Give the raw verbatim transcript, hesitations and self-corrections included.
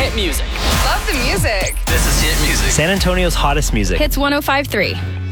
Hit music. Love the music. This is Hit music. San Antonio's hottest music. Hits one oh five point three.